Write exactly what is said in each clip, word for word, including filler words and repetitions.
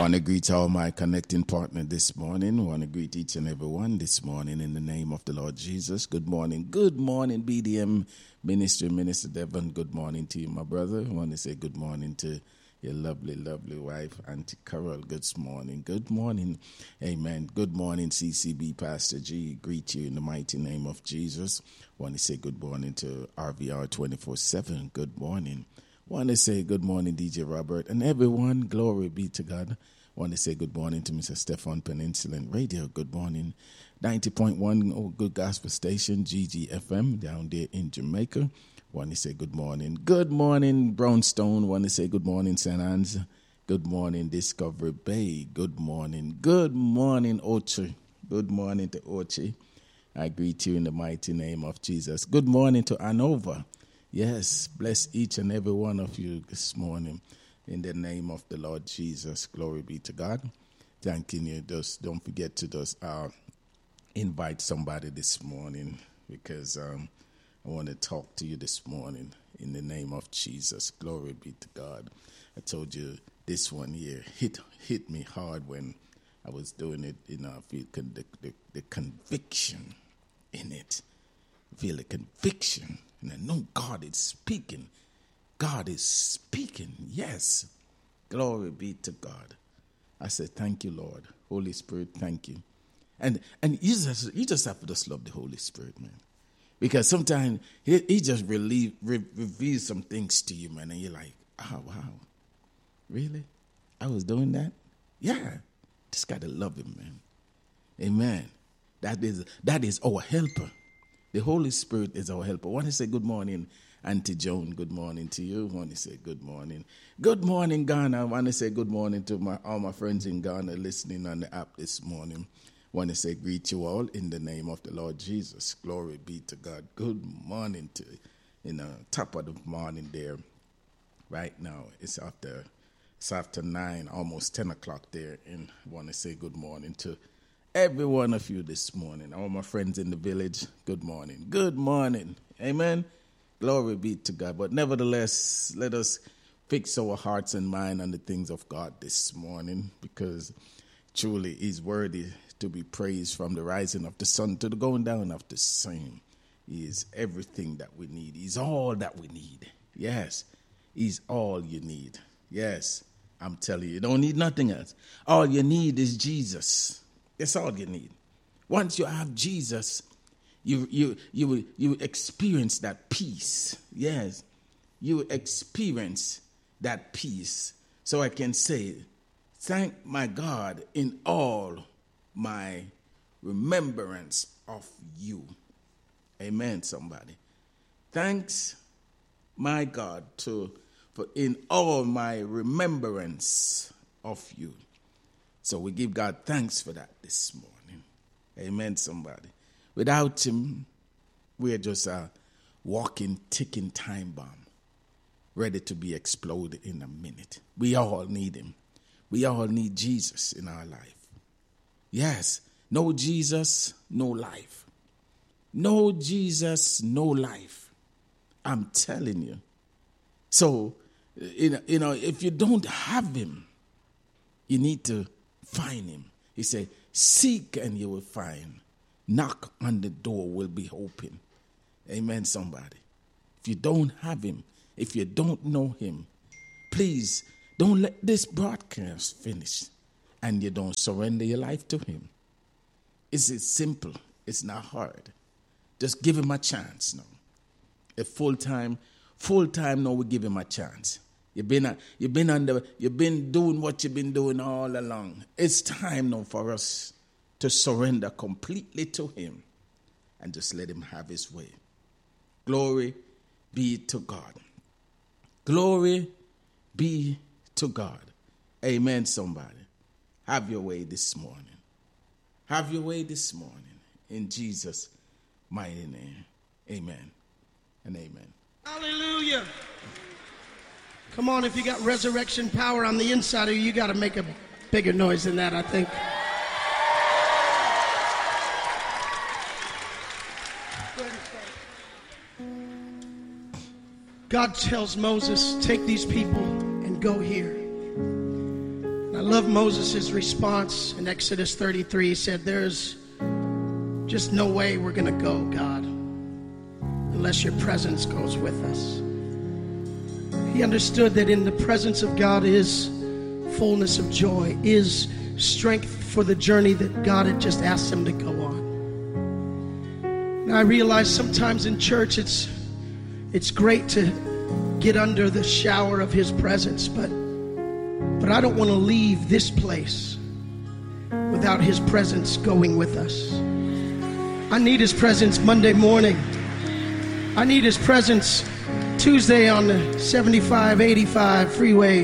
Want to greet all my connecting partner this morning. Want to greet each and every one this morning in the name of the Lord Jesus. Good morning. Good morning, B D M Ministry, Minister Devon. Good morning to you, my brother. I want to say good morning to your lovely, lovely wife, Auntie Carol. Good morning. Good morning. Amen. Good morning, C C B Pastor G. Greet you in the mighty name of Jesus. Want to say good morning to R V R twenty-four seven. Good morning. Want to say good morning, D J Robert, and everyone. Glory be to God. Want to say good morning to Mister Stefan Peninsula Radio. Good morning. ninety point one oh, Good Gospel Station, G G F M, down there in Jamaica. Want to say good morning. Good morning, Brownstone. Want to say good morning, Saint Anne's. Good morning, Discovery Bay. Good morning. Good morning, Ochi. Good morning to Ochi. I greet you in the mighty name of Jesus. Good morning to Anova. Yes, bless each and every one of you this morning in the name of the Lord Jesus. Glory be to God. Thanking you. Just don't forget to just uh, invite somebody this morning because um, I want to talk to you this morning in the name of Jesus. Glory be to God. I told you this one here hit hit me hard when I was doing it. You know, I feel con- the, the, the conviction in it. I feel the conviction. And I know God is speaking. God is speaking. Yes. Glory be to God. I said, thank you, Lord. Holy Spirit, thank you. And and you just, you just have to just love the Holy Spirit, man. Because sometimes he, he just relieve, re, reveals some things to you, man. And you're like, oh, wow. Really? I was doing that? Yeah. Just got to love him, man. Amen. That is that is our helper. The Holy Spirit is our helper. I want to say good morning, Auntie Joan. Good morning to you. I want to say good morning. Good morning, Ghana. I want to say good morning to my all my friends in Ghana listening on the app this morning. I want to say greet you all in the name of the Lord Jesus. Glory be to God. Good morning to you. You know, top of the morning there. Right now, it's after, it's after nine, almost ten o'clock there. And I want to say good morning to every one of you this morning. All my friends in the village, good morning. Good morning. Amen. Glory be to God. But nevertheless, let us fix our hearts and mind on the things of God this morning, because truly he's worthy to be praised from the rising of the sun to the going down of the same. He is everything that we need. He's all that we need. Yes, he's all you need. Yes, I'm telling you, you don't need nothing else. All you need is Jesus. That's all you need. Once you have Jesus, you you you you experience that peace. Yes, you experience that peace. So I can say, thank my God in all my remembrance of you. Amen, somebody. Thanks, my God, to for in all my remembrance of you. So we give God thanks for that this morning. Amen, somebody. Without him, we're just a walking, ticking time bomb, ready to be exploded in a minute. We all need him. We all need Jesus in our life. Yes, no Jesus, no life. No Jesus, no life. I'm telling you. So, you know, if you don't have him, you need to find him. He said, seek and you will find. Knock on the door will be open. Amen, somebody. If you don't have him, if you don't know him, please don't let this broadcast finish and you don't surrender your life to him. It's simple. It's not hard. Just give him a chance now. A full time, full time now we give him a chance. You've been, you've been under, you've been doing what you've been doing all along. It's time now for us to surrender completely to him and just let him have his way. Glory be to God. Glory be to God. Amen, somebody. Have your way this morning. Have your way this morning. In Jesus' mighty name. Amen and amen. Hallelujah. Come on, if you got resurrection power on the inside of you, you got to make a bigger noise than that, I think. God tells Moses, take these people and go here. I love Moses' response in Exodus thirty-three. He said, there's just no way we're going to go, God, unless your presence goes with us. He understood that in the presence of God is fullness of joy, is strength for the journey that God had just asked him to go on. And I realize sometimes in church it's it's great to get under the shower of his presence, but but I don't want to leave this place without his presence going with us. I need his presence Monday morning. I need his presence Tuesday on the seventy-five eighty-five freeway.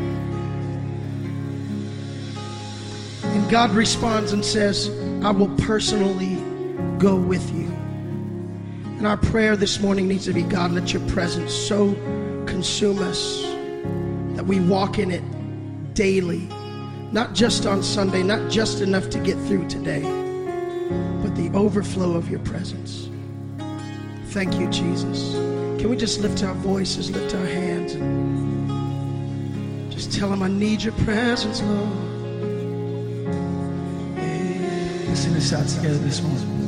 And God responds and says, I will personally go with you. And our prayer this morning needs to be, God, let your presence so consume us that we walk in it daily, not just on Sunday, not just enough to get through today, but the overflow of your presence. Thank you, Jesus. Can we just lift our voices, lift our hands, and just tell him, I need your presence, Lord. Let's sing this out together this morning.